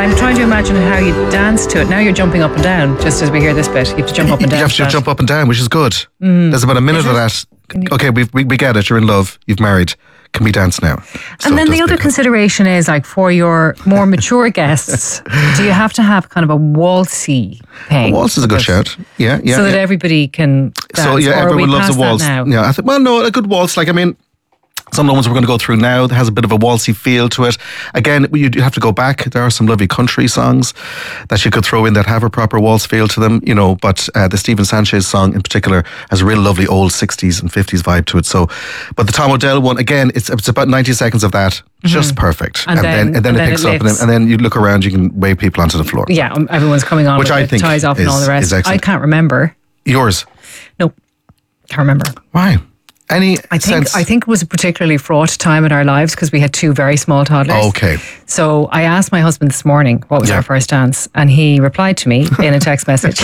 I'm trying to imagine how you dance to it. Now you're jumping up and down, just as we hear this bit. You have to jump up and down. You have to jump up and down, which is good. There's about a minute of that. Okay, we get it. You're in love. You've married. Can we dance now? So and then the other consideration is, like, for your more mature guests, do you have to have kind of a waltzy thing? A waltz is a good shout. Yeah. So that everybody can dance. So yeah, everyone loves a waltz. Now? Yeah, a good waltz. Like, I mean, some of the ones we're going to go through now has a bit of a waltzy feel to it. Again, you have to go back. There are some lovely country songs that you could throw in that have a proper waltz feel to them, but the Stephen Sanchez song in particular has a real lovely old 60s and 50s vibe to it. So, but the Tom Odell one, again, it's about 90 seconds of that, just perfect. And then it picks up, and then you look around, you can wave people onto the floor. Yeah, everyone's coming on, which I think ties off and all the rest. I can't remember. Yours? No, can't remember. Why? I think it was a particularly fraught time in our lives because we had two very small toddlers. Okay. So I asked my husband this morning what was our first dance, and he replied to me in a text message.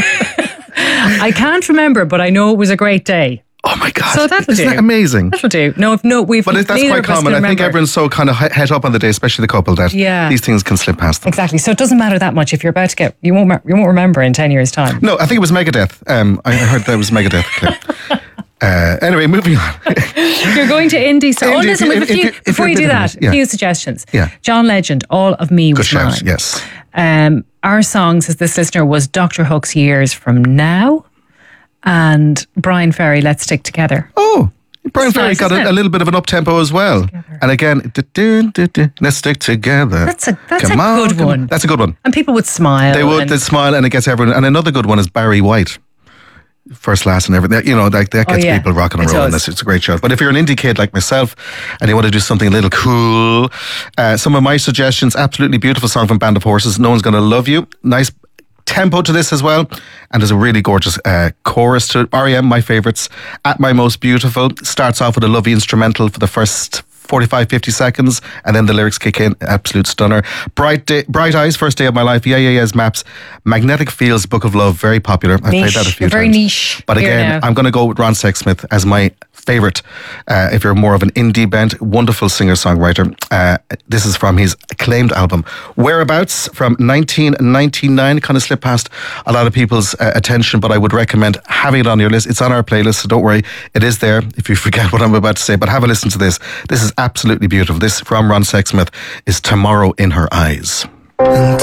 I can't remember, but I know it was a great day. Oh my God. So that'll do. Isn't that amazing? That'll do. But that's quite common. I think everyone's so kind of head up on the day, especially the couple, that these things can slip past them. Exactly. So it doesn't matter that much if you're about to you won't remember in 10 years' time. No, I think it was Megadeth. I heard that was Megadeth clip. Anyway, moving on. You're going to indie. So listen, before you do that, a few suggestions. Yeah. John Legend, All of Me Was Mine. Good shout, yes. Our song, says this listener, was Dr. Hook's Years From Now, and Brian Ferry, Let's Stick Together. Oh, Brian Ferry got a little bit of an up-tempo as well. And again, let's stick together. That's a good one. That's a good one. And people would smile. They'd smile, and it gets everyone. And another good one is Barry White. First, last, and everything. That gets people rocking and rolling. It's a great show. But if you're an indie kid like myself and you want to do something a little cool, some of my suggestions: absolutely beautiful song from Band of Horses, No One's Gonna Love You. Nice tempo to this as well, and there's a really gorgeous chorus to it. R.E.M., my favourites. At My Most Beautiful starts off with a lovely instrumental for the first 45-50 seconds, and then the lyrics kick in. Absolute stunner. Bright Eyes, First Day of My Life. Yeah, Maps. Magnetic Fields, Book of Love, very popular. I've played that a few times. Very niche. But again, I'm going to go with Ron Sexsmith as my favourite. If you're more of an indie bent, wonderful singer-songwriter. This is from his acclaimed album Whereabouts from 1999. Kind of slipped past a lot of people's attention, but I would recommend having it on your list. It's on our playlist, so don't worry, it is there if you forget what I'm about to say. But have a listen to this. This is absolutely beautiful. This from Ron Sexsmith is Tomorrow in Her Eyes.